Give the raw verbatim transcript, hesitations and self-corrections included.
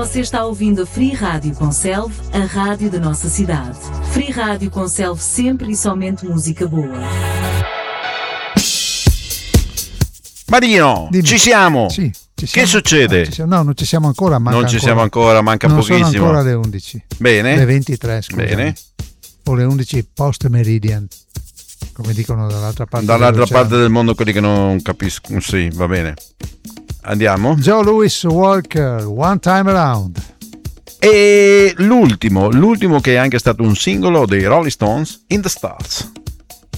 Você está ouvindo a Free Rádio Conselve, a rádio da nossa cidade. Free Rádio Conselve, sempre e somente música boa. Marino, Dimmi. ci siamo? Sì, ci siamo. Che succede? No, ci siamo, no, non ci siamo ancora. Manca Non ci ancora. siamo ancora, manca non pochissimo. Sono ancora le undici. Bene. Le ventitré, scusa. Bene. O le undici post meridian, come dicono dall'altra parte. Dall'altra parte del mondo quelli che non capiscono. Sì, va bene. Andiamo. Joe Louis Walker, One Time Around. E l'ultimo, l'ultimo che è anche stato un singolo dei Rolling Stones, In the Stars.